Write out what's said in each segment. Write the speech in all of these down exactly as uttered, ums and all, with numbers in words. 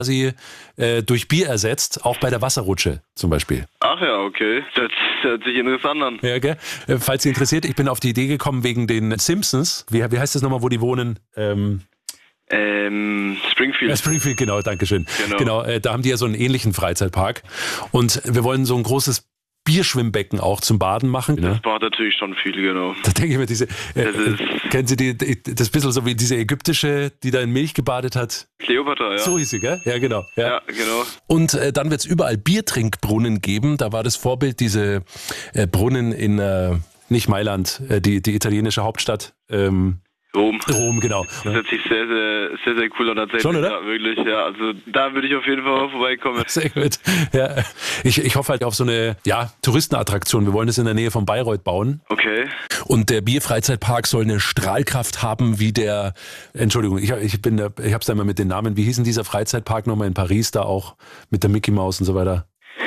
quasi äh, durch Bier ersetzt, auch bei der Wasserrutsche zum Beispiel. Ach ja, okay. Das hört sich interessant an. Ja, gell? Äh, falls Sie interessiert, ich bin auf die Idee gekommen wegen den Simpsons. Wie, wie heißt das nochmal, wo die wohnen? Ähm, ähm, Springfield. Ja, Springfield, genau, dankeschön. Genau, genau äh, da haben die ja so einen ähnlichen Freizeitpark. Und wir wollen so ein großes Bierschwimmbecken auch zum Baden machen. Das ne? war natürlich schon viel, genau. Da denke ich mir, diese, äh, das ist kennen Sie die, das bisschen so wie diese ägyptische, die da in Milch gebadet hat? Kleopatra, ja. So hieß sie, gell? Ja, genau. Ja, ja genau. Und äh, dann wird es überall Biertrinkbrunnen geben. Da war das Vorbild diese äh, Brunnen in, äh, nicht Mailand, äh, die, die italienische Hauptstadt. Ähm, Rom. Rom, genau. Das hört sich sehr, sehr, sehr, sehr cool an. Tatsächlich. Schon, oder? Ja, wirklich, ja. Also da würde ich auf jeden Fall vorbeikommen. Sehr gut. Ja. Ich, ich hoffe halt auf so eine ja, Touristenattraktion. Wir wollen das in der Nähe von Bayreuth bauen. Okay. Und der Bierfreizeitpark soll eine Strahlkraft haben wie der, Entschuldigung, ich, ich bin, ich hab's da immer mit den Namen, wie hieß denn dieser Freizeitpark nochmal in Paris da auch mit der Mickey Maus und so weiter?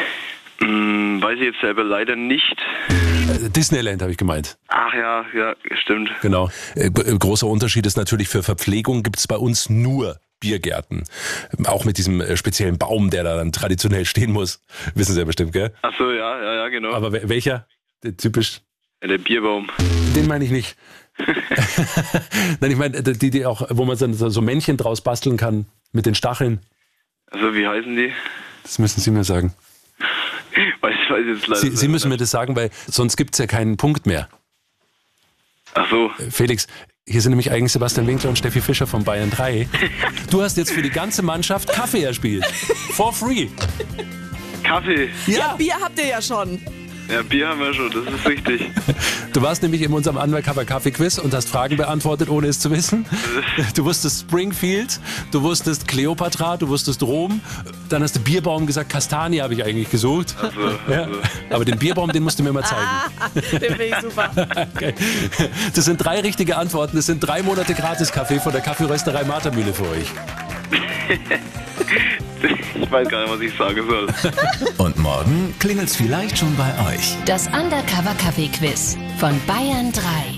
Hm, weiß ich jetzt selber leider nicht. Disneyland habe ich gemeint. Ach ja, ja, stimmt. Genau. Äh, großer Unterschied ist natürlich, für Verpflegung gibt es bei uns nur Biergärten. Auch mit diesem äh, speziellen Baum, der da dann traditionell stehen muss. Wissen Sie ja bestimmt, gell? Ach so, ja, ja, ja, genau. Aber welcher? Der, typisch? Ja, der Bierbaum. Den meine ich nicht. Nein, ich meine, die, die auch, wo man so, so Männchen draus basteln kann mit den Stacheln. Also, wie heißen die? Das müssen Sie mir sagen. Weiß, weiß jetzt leider Sie, Sie müssen mir das sagen, weil sonst gibt es ja keinen Punkt mehr. Ach so. Felix, hier sind nämlich eigentlich Sebastian Winkler und Steffi Fischer von Bayern drei. Du hast jetzt für die ganze Mannschaft Kaffee erspielt. For free. Kaffee? Ja, ja, Bier habt ihr ja schon. Ja, Bier haben wir schon, das ist richtig. Du warst nämlich in unserem Undercover-Kaffee-Quiz und hast Fragen beantwortet, ohne es zu wissen. Du wusstest Springfield, du wusstest Kleopatra, du wusstest Rom. Dann hast du Bierbaum gesagt, Kastanie habe ich eigentlich gesucht. Also, ja. also. Aber den Bierbaum, den musst du mir mal zeigen. Ah, den finde ich super. Okay. Das sind drei richtige Antworten. Das sind drei Monate Gratis-Kaffee von der Kaffeerösterei Martermühle für euch. Ich weiß gar nicht, was ich sagen soll. Und morgen klingelt's vielleicht schon bei euch. Das Undercover Kaffee Quiz von Bayern drei.